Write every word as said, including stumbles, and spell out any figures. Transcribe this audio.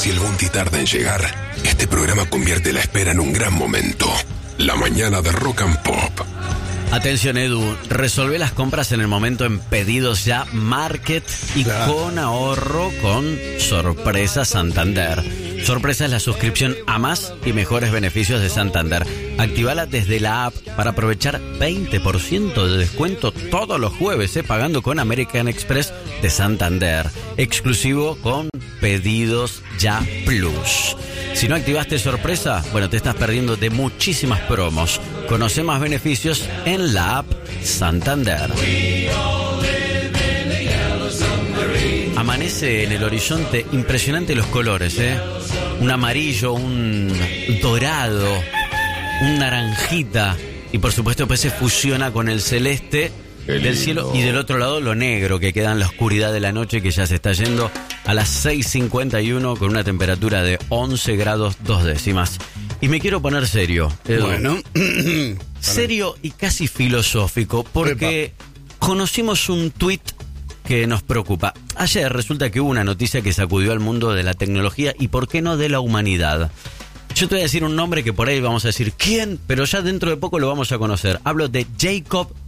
si el bondi tarda en llegar, este programa convierte la espera en un gran momento. La mañana de Rock and Pop. Atención, Edu, resolvé las compras en el momento en Pedidos Ya Market y claro, con ahorro con Sorpresa Santander. Sorpresa es la suscripción a más y mejores beneficios de Santander. Activala desde la app para aprovechar veinte por ciento de descuento todos los jueves, eh, pagando con American Express de Santander. Exclusivo con Pedidos Ya Plus. Si no activaste Sorpresa, bueno, te estás perdiendo de muchísimas promos. Conoce más beneficios en la app Santander. Amanece en el horizonte, impresionante los colores, ¿eh? Un amarillo, un dorado, un naranjita. Y por supuesto pues se fusiona con el celeste del cielo y del otro lado lo negro que queda en la oscuridad de la noche, que ya se está yendo a las seis cincuenta y uno con una temperatura de once grados dos décimas. Y me quiero poner serio, Edu. Bueno. Serio y casi filosófico, porque Epa. conocimos un tuit que nos preocupa. Ayer resulta que hubo una noticia que sacudió al mundo de la tecnología y por qué no de la humanidad. Yo te voy a decir un nombre que por ahí vamos a decir quién, pero ya dentro de poco lo vamos a conocer. Hablo de Jacob